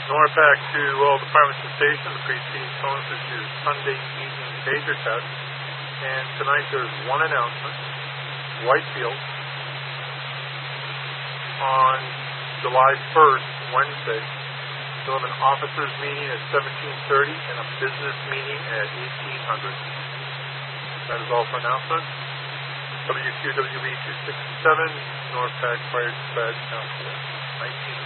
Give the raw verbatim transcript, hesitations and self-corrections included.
NORPAC to all departments and stations. The precinct bonuses is Sunday evening pager test. And tonight there's one announcement. Whitefield on July first, Wednesday, they'll have an officers meeting at seventeen thirty and a business meeting at eighteen hundred. That is all for announcements. W Q W E two sixty-seven, NORPAC Fire Dispatch Council, nineteen